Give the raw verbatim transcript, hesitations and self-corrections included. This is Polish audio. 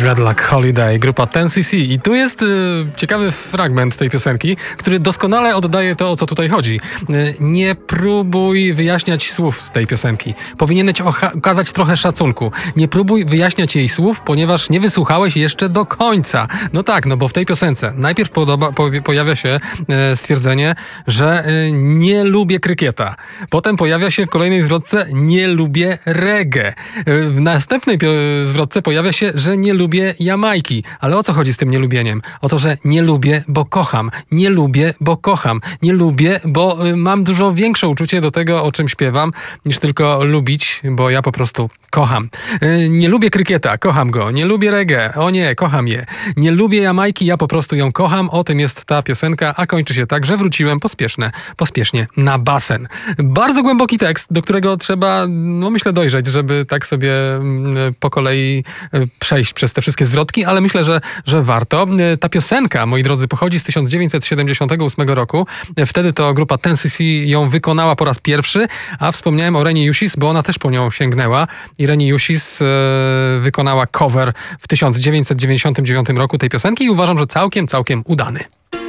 Dreadlock Holiday, grupa ten C C. I tu jest y, ciekawy fragment tej piosenki, który doskonale oddaje to, o co tutaj chodzi. Y, nie próbuj wyjaśniać słów tej piosenki. Powinieneś ocha- okazać trochę szacunku. Nie próbuj wyjaśniać jej słów, ponieważ nie wysłuchałeś jeszcze do końca. No tak, no bo w tej piosence najpierw podoba, po, pojawia się y, stwierdzenie, że y, nie lubię krykieta. Potem pojawia się w kolejnej zwrotce nie lubię reggae. Y, w następnej pio- zwrotce pojawia się, że nie lubię Jamajki. Ale o co chodzi z tym nielubieniem? O to, że nie lubię, bo kocham. Nie lubię, bo kocham. Nie lubię, bo y, mam dużo większe uczucie do tego, o czym śpiewam, niż tylko lubić, bo ja po prostu kocham. Y, nie lubię krykieta, kocham go. Nie lubię reggae, o nie, kocham je. Nie lubię Jamajki, ja po prostu ją kocham. O tym jest ta piosenka, a kończy się tak, że wróciłem pospieszne, pospiesznie na basen. Bardzo głęboki tekst, do którego trzeba, no myślę, dojrzeć, żeby tak sobie mm, po kolei y, przejść przez te wszystkie zwrotki, ale myślę, że, że warto. Ta piosenka, moi drodzy, pochodzi z tysiąc dziewięćset siedemdziesiątego ósmego roku. Wtedy to grupa ten C C ją wykonała po raz pierwszy, a wspomniałem o Reni Jusis, bo ona też po nią sięgnęła i Reni Jusis e, wykonała cover w tysiąc dziewięćset dziewięćdziesiątym dziewiątym roku tej piosenki i uważam, że całkiem, całkiem udany.